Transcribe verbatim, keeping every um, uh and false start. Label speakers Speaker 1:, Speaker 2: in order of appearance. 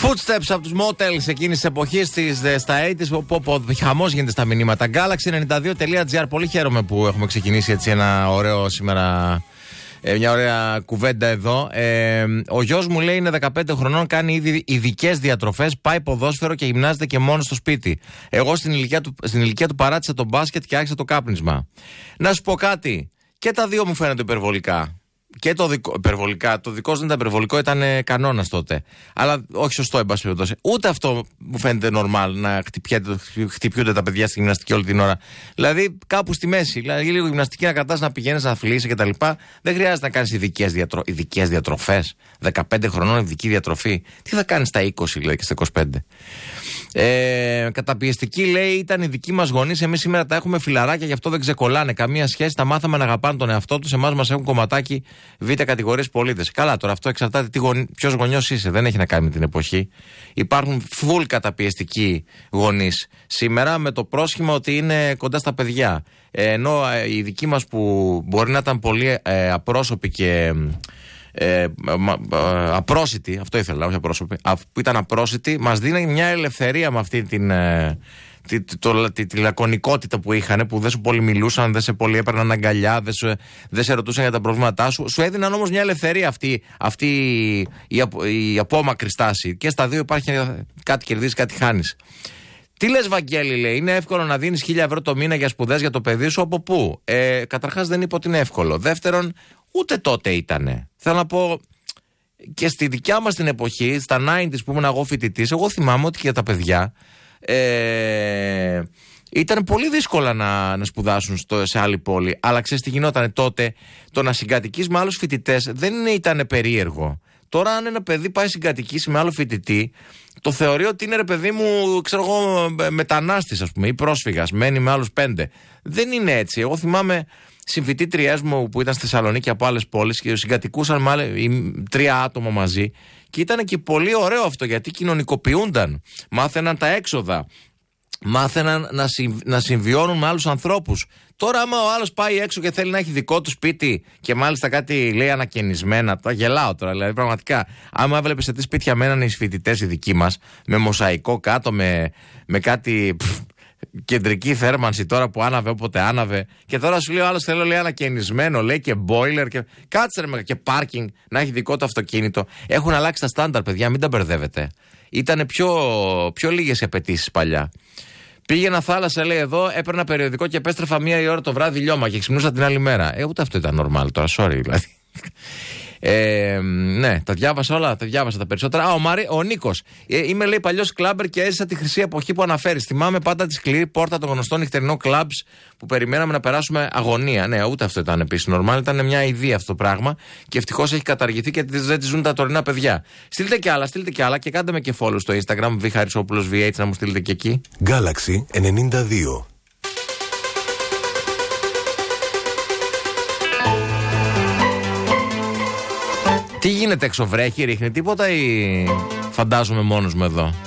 Speaker 1: Footsteps από τους Motels εκείνης της εποχής στα ογδόντα, όπου χαμός γίνεται στα μηνύματα. Galaxy ενενήντα δύο τελεία τζι άρ. Πολύ χαίρομαι που έχουμε ξεκινήσει έτσι ένα ωραίο σήμερα. Ε, μια ωραία κουβέντα εδώ. Ε, ο γιος μου λέει είναι δεκαπέντε χρονών, κάνει ήδη ειδικές διατροφές, πάει ποδόσφαιρο και γυμνάζεται και μόνο στο σπίτι. Εγώ στην ηλικία του, στην ηλικία του παράτησα το μπάσκετ και άρχισα το κάπνισμα. Να σου πω κάτι. Και τα δύο μου φαίνονται υπερβολικά. Και το δικό, υπερβολικά, το δικό σου δεν ήταν υπερβολικό, ήταν ε, κανόνας τότε. Αλλά όχι σωστό, εν πάση περιπτώσει. Ούτε αυτό μου φαίνεται normal να χτυπιούνται τα παιδιά στη γυμναστική όλη την ώρα. Δηλαδή κάπου στη μέση. Δηλαδή λίγο γυμναστική να κρατάς, να πηγαίνεις, να αθλείσαι κτλ. Δεν χρειάζεται να κάνεις ειδικές, διατρο... ειδικές διατροφές. δεκαπέντε χρονών ειδική διατροφή. Τι θα κάνεις στα είκοσι, λέει, και στα είκοσι πέντε. Ε, καταπιεστική, λέει, ήταν οι δικοί μας γονείς. Εμείς σήμερα τα έχουμε φιλαράκια, γι' αυτό δεν ξεκολλάνε. Καμία σχέση. Τα μάθαμε να αγαπάνε τον εαυτό τους. Εμάς μας έχουν κομματάκι β' κατηγορίες πολίτες. Καλά, τώρα αυτό εξαρτάται τι γονι... ποιος γονιός είσαι. Δεν έχει να κάνει με την εποχή. Υπάρχουν full καταπιεστικοί γονείς σήμερα με το πρόσχημα ότι είναι κοντά στα παιδιά. Ε, ενώ ε, οι δικοί μας που μπορεί να ήταν πολύ ε, απρόσωποι και. Ε, απρόσιτοι, αυτό ήθελα, όχι απρόσωποι, που ήταν απρόσιτοι, μας δίνει μια ελευθερία με αυτή την, ε, τη, τη, το, τη, τη λακωνικότητα που είχαν, που δεν σου πολύ μιλούσαν, δεν σε πολύ έπαιρναν αγκαλιά, δεν, σου, δεν σε ρωτούσαν για τα προβλήματά σου. Σου έδιναν όμως μια ελευθερία αυτή, αυτή η, η, η απόμακρη στάση. Και στα δύο υπάρχει κάτι κερδίζεις, κάτι χάνεις. Τι λες, Βαγγέλη, λέει, είναι εύκολο να δίνεις χίλια ευρώ το μήνα για σπουδές για το παιδί σου? Από πού? Ε, καταρχάς δεν είπα ότι είναι εύκολο. Δεύτερον, ούτε τότε ήτανε. Θέλω να πω, και στη δικιά μας την εποχή, στα ενενήντα που ήμουν εγώ φοιτητής, εγώ θυμάμαι ότι και για τα παιδιά ε, ήταν πολύ δύσκολα να, να σπουδάσουν στο, σε άλλη πόλη. Αλλά ξέρεις τι γινότανε τότε? Το να συγκατοικείς με άλλους φοιτητές δεν ήταν περίεργο. Τώρα, αν ένα παιδί πάει συγκατοικήσει με άλλο φοιτητή, το θεωρεί ότι είναι, ρε παιδί μου, ξέρω εγώ, μετανάστης, ας πούμε, ή πρόσφυγας, μένει με άλλους πέντε. Δεν είναι έτσι. Εγώ θυμάμαι συμφοιτήτριές μου που ήταν στη Θεσσαλονίκη από άλλες πόλεις και συγκατοικούσαν με άλλες, τρία άτομα μαζί, και ήταν και πολύ ωραίο αυτό, γιατί κοινωνικοποιούνταν, μάθαιναν τα έξοδα, μάθαιναν να, συμ, να συμβιώνουν με άλλους ανθρώπους. Τώρα, άμα ο άλλος πάει έξω και θέλει να έχει δικό του σπίτι και μάλιστα κάτι λέει ανακαινισμένα, τα γελάω τώρα, δηλαδή πραγματικά. Άμα έβλεπες σε τι σπίτια μένανε οι φοιτητές οι δικοί μας, με μοσαϊκό κάτω, με, με κάτι πφ, κεντρική θέρμανση τώρα που άναβε όποτε άναβε, και τώρα σου λέει ο άλλος θέλω, λέει, ανακαινισμένο, λέει, και boiler και κάτσε ρε, και πάρκινγκ, να έχει δικό του αυτοκίνητο. Έχουν αλλάξει τα στάνταρ, παιδιά, μην τα μπερδεύετε. Ήτανε πιο, πιο λίγες οι απαιτήσεις παλιά. Πήγαινα θάλασσα, λέει, εδώ, έπαιρνα περιοδικό και επέστρεφα μία η ώρα το βράδυ λιώμα και ξυπνούσα την άλλη μέρα. Ε, ούτε αυτό ήταν normal τώρα, sorry δηλαδή. Ε, ναι, τα διάβασα όλα, τα διάβασα τα περισσότερα. Α, ο, Μαρί, ο Νίκος. Ε, είμαι, λέει, παλιός κλάμπερ και έζησα τη χρυσή εποχή που αναφέρεις. Θυμάμαι πάντα τη σκληρή πόρτα των γνωστών νυχτερινών κλαμπς που περιμέναμε να περάσουμε αγωνία. Ναι, ούτε αυτό ήταν επίσης normal. Ήταν μια ιδέα αυτό το πράγμα και ευτυχώς έχει καταργηθεί και δεν τη ζουν τα τωρινά παιδιά. Στείλτε και άλλα, στείλτε και άλλα και κάντε με και follow στο Instagram, Β Χαρισόπουλος βι έιτς, να μου στείλετε και εκεί.
Speaker 2: Galaxy ενενήντα δύο.
Speaker 1: Τι γίνεται έξω, βρέχει, ρίχνει τίποτα ή φαντάζομαι μόνος μου εδώ?